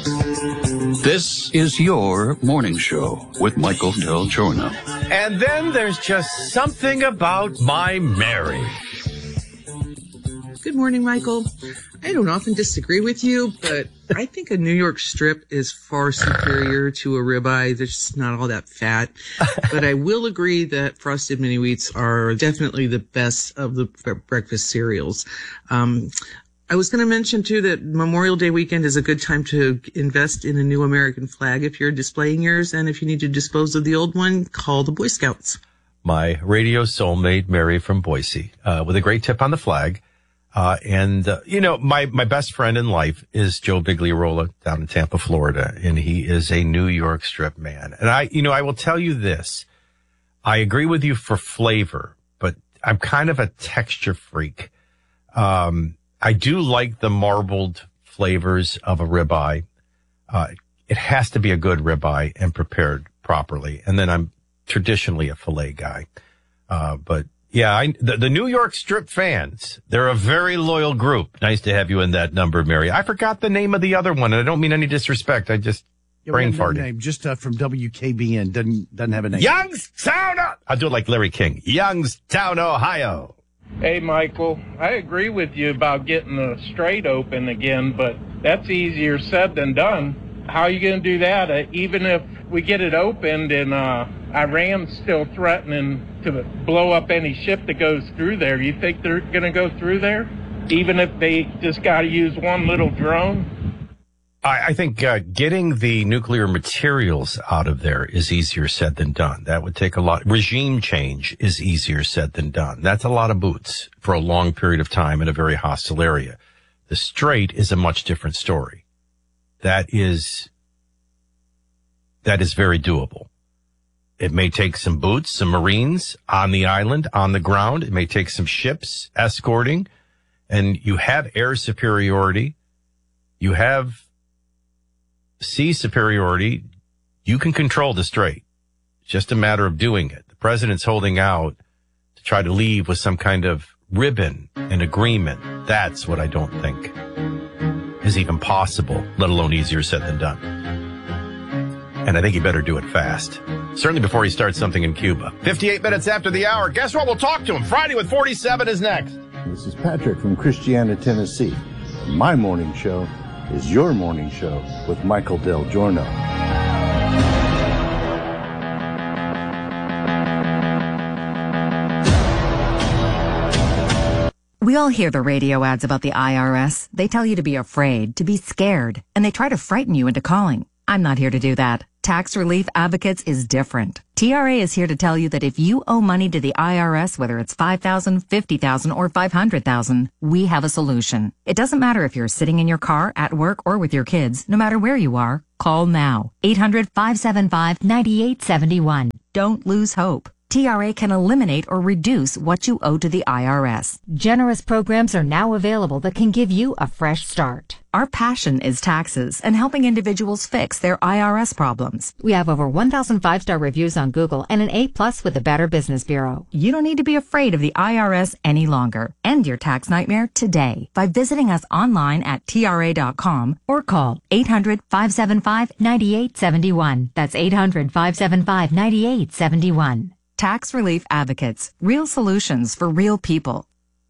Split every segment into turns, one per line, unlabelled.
This is your morning show with Michael Del Giorno.
And then there's just something about my Mary.
Good morning, Michael. I don't often disagree with you, but I think a New York strip is far superior to a ribeye. They're just not all that fat. But I will agree that Frosted Mini Wheats are definitely the best of the breakfast cereals. I was going to mention, too, that Memorial Day weekend is a good time to invest in a new American flag if you're displaying yours. And if you need to dispose of the old one, call the Boy Scouts.
My radio soulmate, Mary from Boise, with a great tip on the flag. My best friend in life is Joe Bigliarola down in Tampa, Florida, and he is a New York strip man. And I will tell you this. I agree with you for flavor, but I'm kind of a texture freak. I do like the marbled flavors of a ribeye. It has to be a good ribeye and prepared properly. And then I'm traditionally a filet guy. But yeah, the New York strip fans, they're a very loyal group. Nice to have you in that number, Mary. I forgot the name of the other one, and I don't mean any disrespect. I just brain farted.
Name, just from WKBN, doesn't have a name.
Youngstown! I'll do it like Larry King. Youngstown, Ohio.
Hey, Michael, I agree with you about getting the Strait open again, but that's easier said than done. How are you going to do that? Even if we get it opened and Iran's still threatening to blow up any ship that goes through there, you think they're going to go through there? Even if they just got to use one little drone?
I think getting the nuclear materials out of there is easier said than done. That would take a lot. Regime change is easier said than done. That's a lot of boots for a long period of time in a very hostile area. The Strait is a much different story. That is very doable. It may take some boots, some Marines on the island, on the ground. It may take some ships escorting, and you have air superiority. You have sea superiority. You can control the Strait. It's just a matter of doing it. The president's holding out to try to leave with some kind of ribbon and agreement. That's what I don't think is even possible, let alone easier said than done. And I think he better do it fast. Certainly before he starts something in Cuba. 58 minutes after the hour. Guess what? We'll talk to him. Friday with 47 is next.
This is Patrick from Christiana, Tennessee. My morning show is your morning show with Michael Del Giorno.
We all hear the radio ads about the IRS. They tell you to be afraid, to be scared, and they try to frighten you into calling. I'm not here to do that. Tax Relief Advocates is different. TRA is here to tell you that if you owe money to the IRS, whether it's $5,000, $50,000, or $500,000, we have a solution. It doesn't matter if you're sitting in your car, at work, or with your kids. No matter where you are, call now. 800-575-9871. Don't lose hope. TRA can eliminate or reduce what you owe to the IRS.
Generous programs are now available that can give you a fresh start.
Our passion is taxes and helping individuals fix their IRS problems.
We have over 1,000 5-star reviews on Google and an A+ with the Better Business Bureau.
You don't need to be afraid of the IRS any longer. End your tax nightmare today by visiting us online at TRA.com or call 800-575-9871. That's 800-575-9871. Tax Relief Advocates. Real solutions for real people.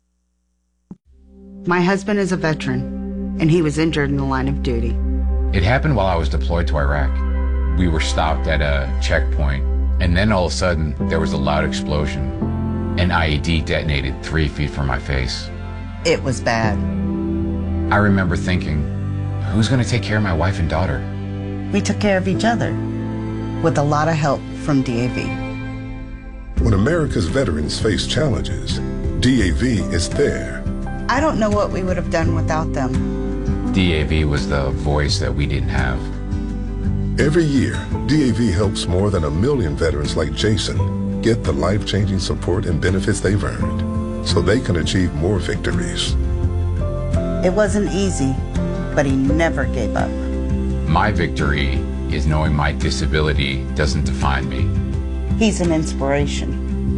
My husband is a veteran, and he was injured in the line of duty.
It happened while I was deployed to Iraq. We were stopped at a checkpoint, and then all of a sudden, there was a loud explosion. An IED detonated 3 feet from my face.
It was bad.
I remember thinking, who's going to take care of my wife and daughter?
We took care of each other, with a lot of help from DAV.
When America's veterans face challenges, DAV is there.
I don't know what we would have done without them.
DAV was the voice that we didn't have.
Every year, DAV helps more than 1 million veterans like Jason get the life-changing support and benefits they've earned so they can achieve more victories.
It wasn't easy, but he never gave up.
My victory is knowing my disability doesn't define me.
He's an inspiration.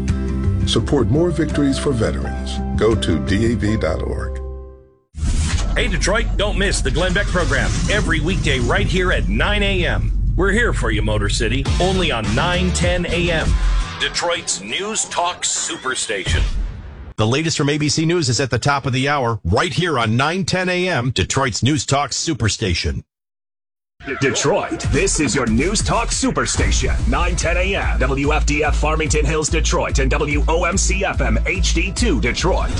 Support more victories for veterans. Go to DAV.org.
Hey, Detroit, don't miss the Glenn Beck program every weekday right here at 9 a.m. We're here for you, Motor City, only on 9:10 a.m. Detroit's News Talk Superstation.
The latest from ABC News is at the top of the hour, right here on 9:10 a.m., Detroit's News Talk Superstation.
Detroit, this is your News Talk Superstation, 9:10 a.m., WFDF Farmington Hills, Detroit, and WOMC-FM HD2 Detroit.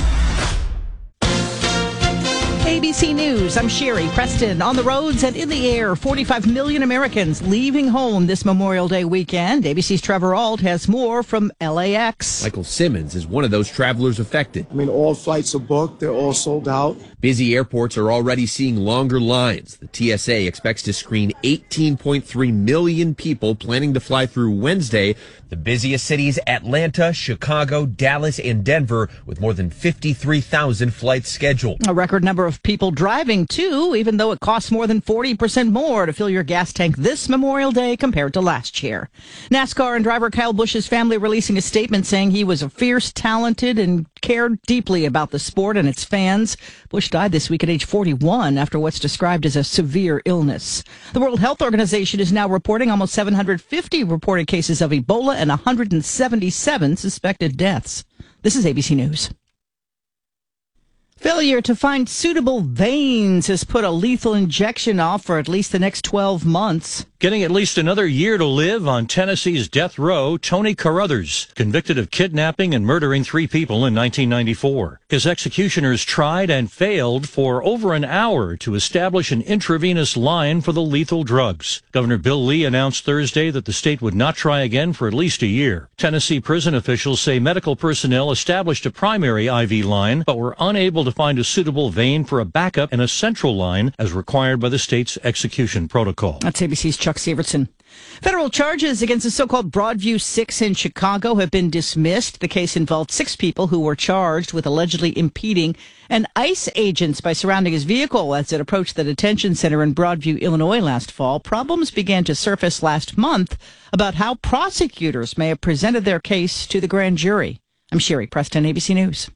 ABC News, I'm Sherry Preston. On the roads and in the air, 45 million Americans leaving home this Memorial Day weekend. ABC's Trevor Ault has more from LAX.
Michael Simmons is one of those travelers affected.
I mean, all flights are booked. They're all sold out.
Busy airports are already seeing longer lines. The TSA expects to screen 18.3 million people planning to fly through Wednesday. The busiest cities, Atlanta, Chicago, Dallas, and Denver, with more than 53,000 flights scheduled.
A record number of people driving, too, even though it costs more than 40% more to fill your gas tank this Memorial Day compared to last year. NASCAR and driver Kyle Busch's family releasing a statement saying he was a fierce, talented, and cared deeply about the sport and its fans. Busch died this week at age 41 after what's described as a severe illness. The World Health Organization is now reporting almost 750 reported cases of Ebola and 177 suspected deaths. This is ABC News. Failure to find suitable veins has put a lethal injection off for at least the next 12 months.
Getting at least another year to live on Tennessee's death row, Tony Carruthers, convicted of kidnapping and murdering 3 people in 1994. His executioners tried and failed for over an hour to establish an intravenous line for the lethal drugs. Governor Bill Lee announced Thursday that the state would not try again for at least a year. Tennessee prison officials say medical personnel established a primary IV line, but were unable to find a suitable vein for a backup and a central line as required by the state's execution protocol.
That's ABC's Chuck Severson. Federal charges against the so-called Broadview Six in Chicago have been dismissed. The case involved 6 people who were charged with allegedly impeding an ICE agent by surrounding his vehicle as it approached the detention center in Broadview, Illinois last fall. Problems began to surface last month about how prosecutors may have presented their case to the grand jury. I'm Sherry Preston, ABC News.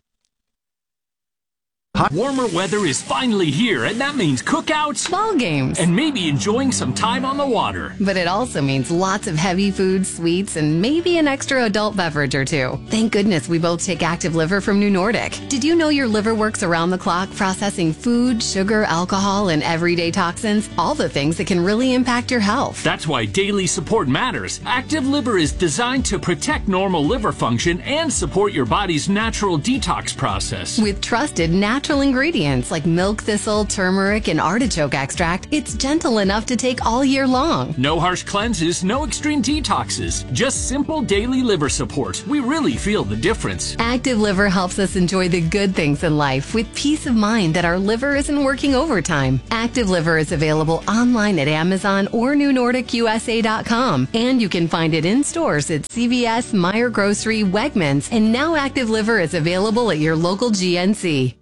Warmer weather is finally here, and that means cookouts,
ball games,
and maybe enjoying some time on the water.
But it also means lots of heavy food, sweets, and maybe an extra adult beverage or two. Thank goodness we both take Active Liver from New Nordic. Did you know your liver works around the clock processing food, sugar, alcohol, and everyday toxins? All the things that can really impact your health.
That's why daily support matters. Active Liver is designed to protect normal liver function and support your body's natural detox process.
With trusted natural ingredients like milk thistle, turmeric, and artichoke extract, it's gentle enough to take all year long.
No harsh cleanses, no extreme detoxes, just simple daily liver support. We really feel the difference.
Active Liver helps us enjoy the good things in life with peace of mind that our liver isn't working overtime. Active Liver is available online at Amazon or NewNordicUSA.com, and you can find it in stores at CVS, Meijer Grocery, Wegmans, and now Active Liver is available at your local GNC.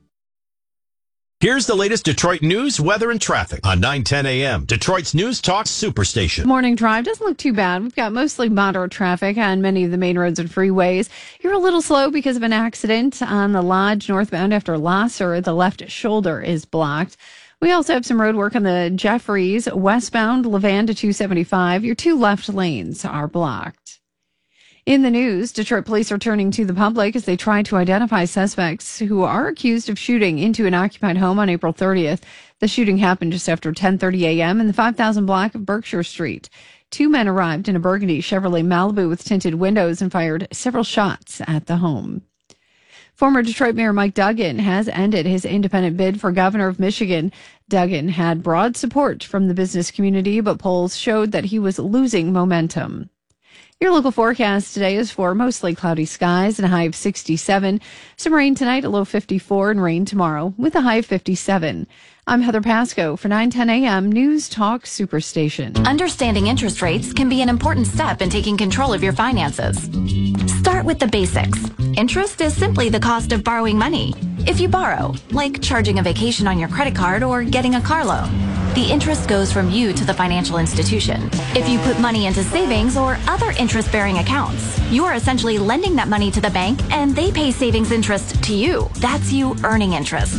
Here's the latest Detroit news, weather, and traffic on 9:10 a.m. Detroit's News Talk Superstation.
Morning drive doesn't look too bad. We've got mostly moderate traffic on many of the main roads and freeways. You're a little slow because of an accident on the Lodge northbound after Lasser. The left shoulder is blocked. We also have some road work on the Jeffries westbound Levan to 275. Your 2 left lanes are blocked. In the news, Detroit police are turning to the public as they try to identify suspects who are accused of shooting into an occupied home on April 30th. The shooting happened just after 10:30 a.m. in the 5000 block of Berkshire Street. 2 men arrived in a burgundy Chevrolet Malibu with tinted windows and fired several shots at the home. Former Detroit Mayor Mike Duggan has ended his independent bid for governor of Michigan. Duggan had broad support from the business community, but polls showed that he was losing momentum. Your local forecast today is for mostly cloudy skies and a high of 67. Some rain tonight, a low 54, and rain tomorrow with a high of 57. I'm Heather Pasco for 9:10 a.m. News Talk Superstation.
Understanding interest rates can be an important step in taking control of your finances. Start with the basics. Interest is simply the cost of borrowing money. If you borrow, like charging a vacation on your credit card or getting a car loan, the interest goes from you to the financial institution. If you put money into savings or other interest-bearing accounts, you are essentially lending that money to the bank and they pay savings interest to you. That's you earning interest.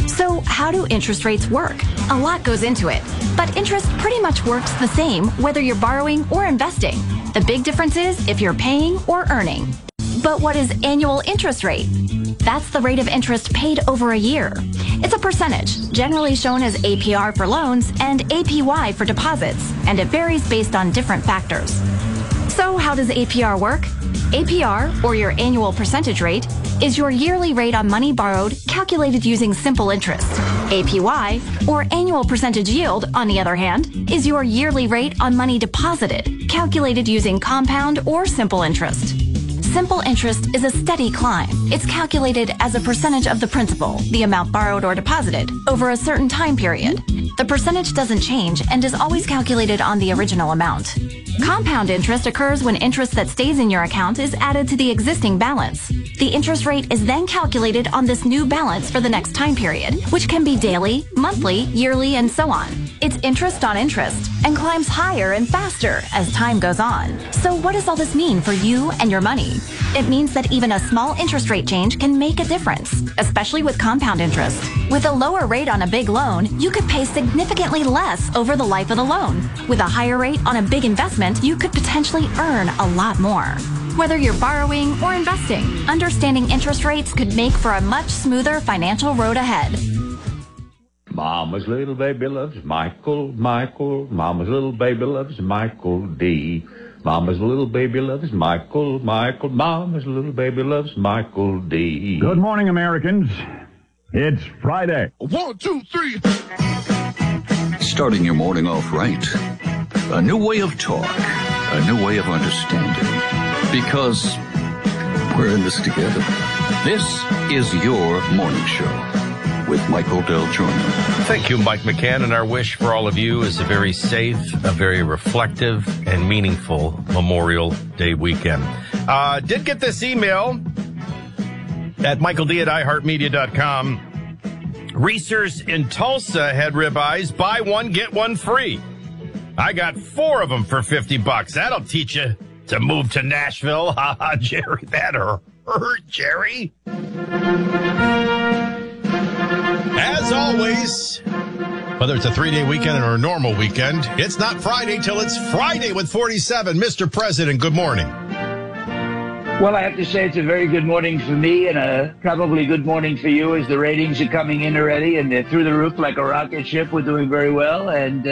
So how do interest rates work? A lot goes into it, but interest pretty much works the same whether you're borrowing or investing. The big difference is if you're paying or earning. But what is annual interest rate? That's the rate of interest paid over a year. It's a percentage, generally shown as APR for loans and APY for deposits, and it varies based on different factors. So how does APR work? APR, or your annual percentage rate, is your yearly rate on money borrowed calculated using simple interest. APY, or annual percentage yield, on the other hand, is your yearly rate on money deposited, calculated using compound or simple interest. Simple interest is a steady climb. It's calculated as a percentage of the principal, the amount borrowed or deposited, over a certain time period. The percentage doesn't change and is always calculated on the original amount. Compound interest occurs when interest that stays in your account is added to the existing balance. The interest rate is then calculated on this new balance for the next time period, which can be daily, monthly, yearly, and so on. It's interest on interest and climbs higher and faster as time goes on. So what does all this mean for you and your money? It means that even a small interest rate change can make a difference, especially with compound interest. With a lower rate on a big loan, you could pay significantly less over the life of the loan. With a higher rate on a big investment, you could potentially earn a lot more. Whether you're borrowing or investing, understanding interest rates could make for a much smoother financial road ahead.
Mama's little baby loves Michael, Michael. Mama's little baby loves Michael D. Mama's little baby loves Michael, Michael. Mama's little baby loves Michael D.
Good morning, Americans. It's Friday.
1, 2, 3. Starting your morning off right. A new way of talk. A new way of understanding. Because we're in this together. This is your morning show with Michael Del Giorno.
Thank you, Mike McCann. And our wish for all of you is a very safe, a very reflective, and meaningful Memorial Day weekend. Did get this email at michaeld@iheartmedia.com. Reese's in Tulsa had ribeyes. Buy one, get one free. I got 4 of them for $50. That'll teach you to move to Nashville. Ha ha, Jerry. That hurt, Jerry. As always, whether it's a 3-day weekend or a normal weekend, it's not Friday till it's Friday with 47. Mr. President, good morning.
Well, I have to say it's a very good morning for me and a probably good morning for you as the ratings are coming in already and they're through the roof like a rocket ship. We're doing very well. And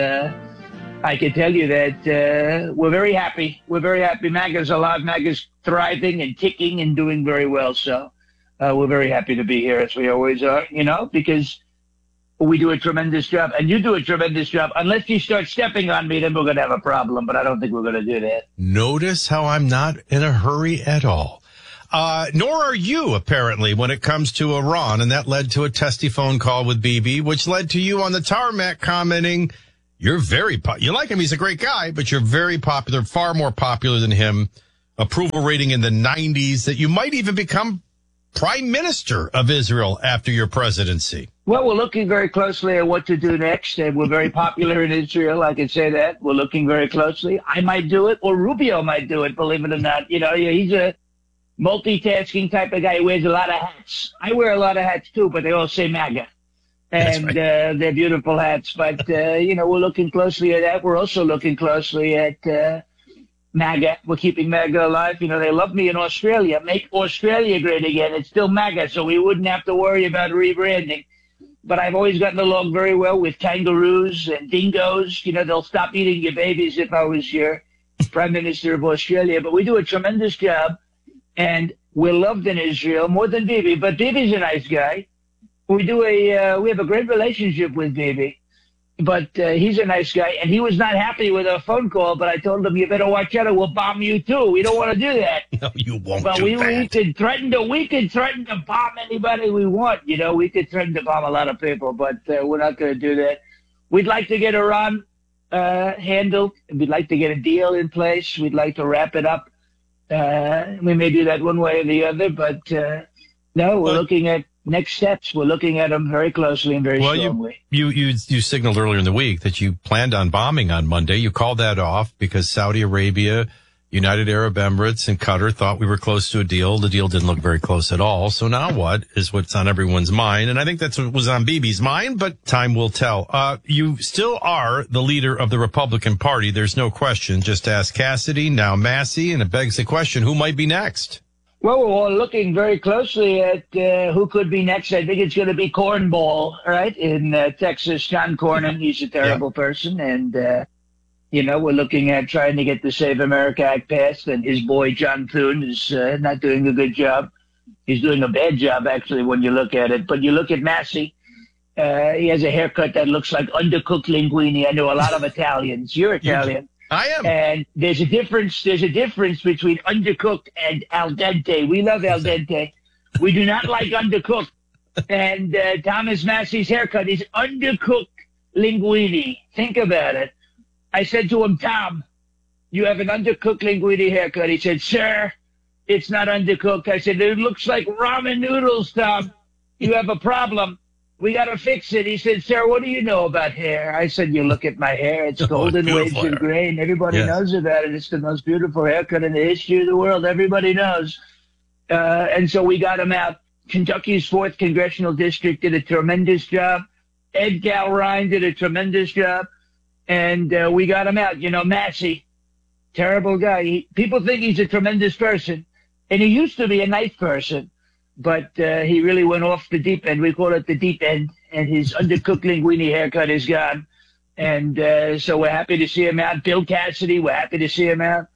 I can tell you that we're very happy. We're very happy. MAGA's alive. MAGA's thriving and ticking and doing very well. So we're very happy to be here as we always are, you know, because we do a tremendous job and you do a tremendous job. Unless you start stepping on me, then we're going to have a problem. But I don't think we're going to do that.
Notice how I'm not in a hurry at all. Nor are you, apparently, when it comes to Iran. And that led to a testy phone call with Bibi, which led to you on the tarmac commenting, you're very you like him. He's a great guy, but you're very popular, far more popular than him. Approval rating in the 90s, that you might even become Prime Minister of Israel after your presidency.
Well, we're looking very closely at what to do next. And we're very popular in Israel. I can say that. We're looking very closely. I might do it, or Rubio might do it, believe it or not. You know, he's a multitasking type of guy. He wears a lot of hats. I wear a lot of hats, too, but they all say MAGA. And right. They're beautiful hats. But, you know, we're looking closely at that. We're also looking closely at MAGA. We're keeping MAGA alive. You know, they love me in Australia. Make Australia great again. It's still MAGA, so we wouldn't have to worry about rebranding. But I've always gotten along very well with kangaroos and dingoes. You know, they'll stop eating your babies if I was your Prime Minister of Australia. But we do a tremendous job, and we're loved in Israel more than Bibi. But Bibi's a nice guy. We have a great relationship with Bibi. But he's a nice guy, and he was not happy with our phone call, but I told him, you better watch out or we'll bomb you too. We don't want to do that.
No, you won't
but
do that.
We could threaten to bomb anybody we want. You know, we could threaten to bomb a lot of people, but we're not going to do that. We'd like to get Iran handled. We'd like to get a deal in place. We'd like to wrap it up. We may do that one way or the other, but no, we're looking at next steps. We're looking at them very closely and very strongly.
You signaled earlier in the week that you planned on bombing on Monday. You called that off because Saudi Arabia, United Arab Emirates and Qatar thought we were close to a deal. The deal didn't look very close at all. So now what is what's on everyone's mind? And I think that's what was on Bibi's mind, but time will tell. You still are the leader of the Republican Party. There's no question. Just ask Cassidy, now Massey, and it begs the question, who might be next?
Well, we're all looking very closely at who could be next. I think it's going to be Cornball, right, in Texas. John Cornyn, he's a terrible person. And, we're looking at trying to get the Save America Act passed. And his boy, John Thune, is not doing a good job. He's doing a bad job, actually, when you look at it. But you look at Massey. He has a haircut that looks like undercooked linguine. I know a lot of Italians. You're Italian.
I am.
And there's a difference between undercooked and al dente. We love al dente. We do not like undercooked. And Thomas Massey's haircut is undercooked linguine. Think about it. I said to him, Tom, you have an undercooked linguine haircut. He said, sir, it's not undercooked. I said, it looks like ramen noodles, Tom. You have a problem. We got to fix it. He said, sir, what do you know about hair? I said, you look at my hair. It's golden waves and grain. Everybody knows about it. It's the most beautiful haircut in the history of the world. Everybody knows. And so we got him out. Kentucky's 4th Congressional District did a tremendous job. Ed Galrine did a tremendous job. And we got him out. Massey, terrible guy. People think he's a tremendous person. And he used to be a nice person. But he really went off the deep end. We call it the deep end. And his undercooked linguine haircut is gone. And so we're happy to see him out. Bill Cassidy, we're happy to see him out.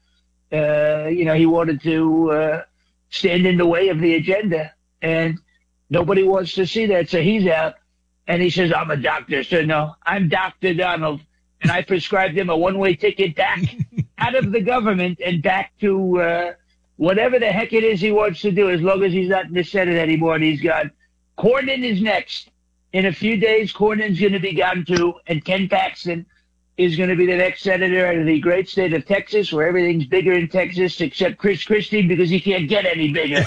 He wanted to stand in the way of the agenda. And nobody wants to see that. So he's out. And he says, I'm a doctor. So no, I'm Dr. Donald. And I prescribed him a one-way ticket back out of the government and back to whatever the heck it is he wants to do, as long as he's not in the Senate anymore and he's gone. Cornyn is next. In a few days, Cornyn's going to be gone too, and Ken Paxton is going to be the next senator out of the great state of Texas, where everything's bigger in Texas except Chris Christie, because he can't get any bigger.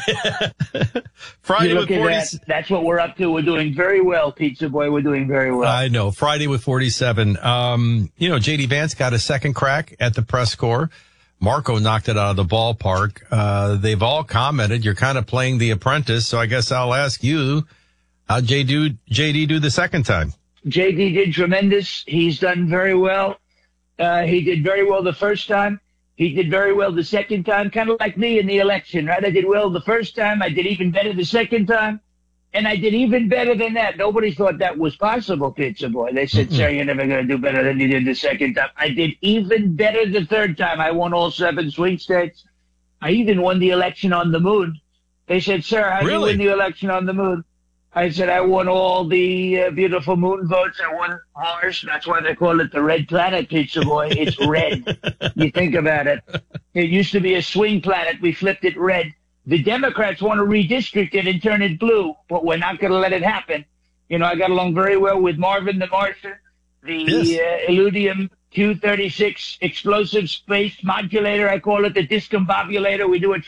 Friday with 47.
That's what we're up to. We're doing very well, Pizza Boy. We're doing very well.
I know. Friday with 47. J.D. Vance got a second crack at the press corps. Marco knocked it out of the ballpark. They've all commented you're kind of playing The Apprentice, so I guess I'll ask you, how'd JD do the second time?
JD did tremendous. He's done very well. He did very well the first time. He did very well the second time, kind of like me in the election, right? I did well the first time. I did even better the second time. And I did even better than that. Nobody thought that was possible, Pizza Boy. They said, sir, you're never going to do better than you did the second time. I did even better the third time. I won all 7 swing states. I even won the election on the moon. They said, sir, how do you win the election on the moon? I said, I won all the beautiful moon votes. I won Mars. That's why they call it the red planet, Pizza Boy. It's red. You think about it. It used to be a swing planet. We flipped it red. The Democrats want to redistrict it and turn it blue, but we're not going to let it happen. I got along very well with Marvin the Martian, the Illudium Q-36 explosive space modulator. I call it the discombobulator. We do it